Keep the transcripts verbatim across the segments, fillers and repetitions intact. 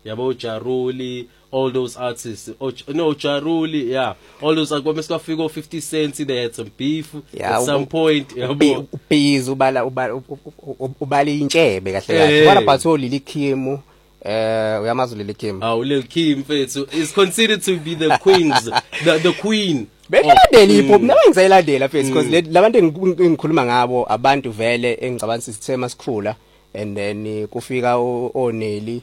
yabo Jaruli, all those artists, oh, no Jaruli, yeah, all those like when Mister Figo fifty Cent, they had some beef yeah, at some point. Yabo Biz ubala ubala ubala intshebe kahle kahle. What about Lil Kim? Eh uyamazi Lil Kim. Ah Lil Kim mfethu is considered to be the queens, the the queen. Belandela hip-hop nawe ngisayilandela mfethu because labantu engikhuluma ngabo abantu vele engicabanga sisithema sikhula and then kufika oNelly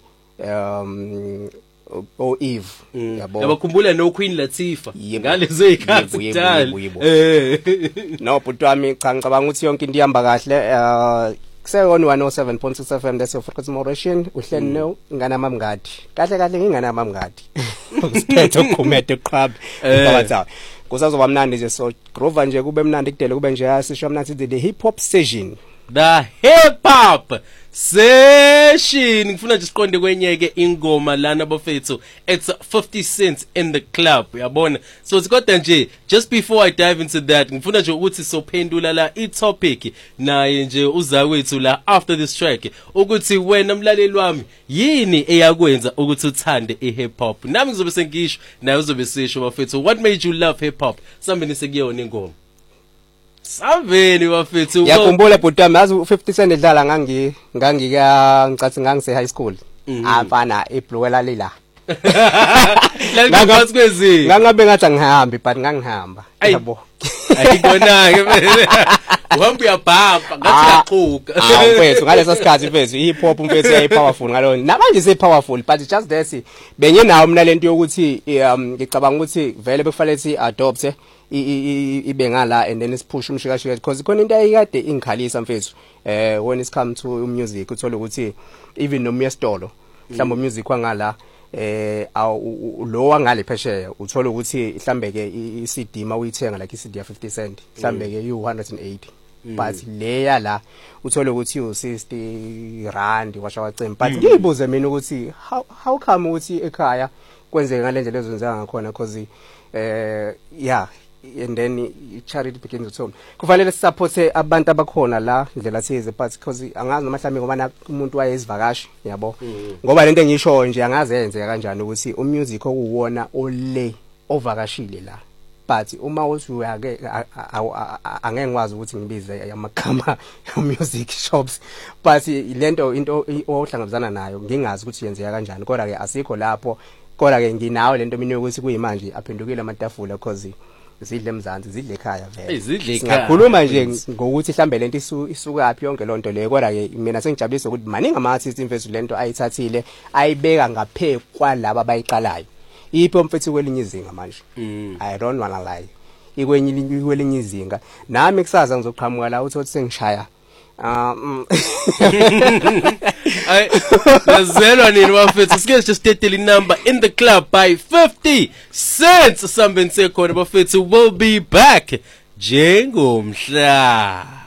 um o Eve yabo yabakhumbula no Queen Latifah ngalezo ikhathi kudala eh no but wami cha ngicabanga ukuthi yonke into ihamba kahle kuseyona one oh seven point six F M that's your frequency moderation uhleli no ngana mamngadi kahle kahle ngingana mamngadi usithethe ukukhumete eqhaba babathawa kusazoba mnandi nje so groove nje kube mnandi kudele kube nje asisho mnandi the hip hop session the hip hop session ngifuna nje siqonde kwenyeke ingoma lana bafethu it's fifty cents in the club uyabona so sikodwa nje just before I dive into that ngifuna nje ukuthi sophendula la i topic naye nje uzakwethu la after this track ukuthi wena mlaleli wami yini eyakwenza ukuthi uthande i hip hop nami ngizobe sengisho naye uzobe sisho bafethu what made you love hip hop sambeni sekuyona ingoma Saveni bafethu yakhumbula bhutami yazi fifty cent edlala ngangi ngangika ngicathi ngangise high school afana ibluwela lila la ngaphansi kwezi ngangabe ngathi ngihambi but ngangihamba yabo ayikona ke uhambe uyabhamba ngathi uyaquka ah mfethu ngaleso sikhathi mfethu hip hop mfethu yayi powerful ngalo namanje se powerful but just this benye nawo mina lento yokuthi ngicabanga ukuthi vele bekufanele si adopt ibe ngala and then isipush umshika shika because khona into ayikade ingikhalisa mfethu eh when it come to music uthola ukuthi even noma yesitolo mhlawumbe music wangala eh lo wangale phesheya uthola ukuthi mhlambe ke i C D mawuyithenga like i C D ya fifty cent mhlambe ke u one hundred eighty but leya la uthola ukuthi u sixty rand washa wacemba but ngiyibuze mina ukuthi how how come ukuthi ekhaya kwenzeka ngalendlela ezenzeka ngakhona because eh yeah and then charity begins to kufanele support abantu abakhona la indlela thize but because angazi noma mhlambe ngoba umuntu wayezivakashi yabo ngoba lento engisho nje angaze yenzeka kanjani ukuthi umusic okuwona ole ovakashile la but uma uthi uyake angeke ngikwazi ukuthi ngibize amagama music shops but lento into ohlangabezana nayo ngingazi ukuthi yenzeka kanjani kodwa ke asikho lapho kodwa ke nginawo lento mina ukuthi kuyimanje aphendukile amatafula because zidle emzansi zidle ekhaya vele zidle ekhaya ngakhuluma nje ngokuthi mhlambe lento isuka yaphi yonke lonto leyo kodwa ke mina sengijabulisa ukuthi maningi ama artists imfethu lento ayithathile ayibeka ngaphe kwalabo abayiqalayo ipho mfethu kwelinye izinga manje I don't wanna lie ikwenye kwelinye izinga nami kusaza ngizoqhamuka la uthi sengishaya um I nazelwa nini bafethu sike just tetele number in the club by fifty cents sambeni sekhona bafethu will be back njengomhla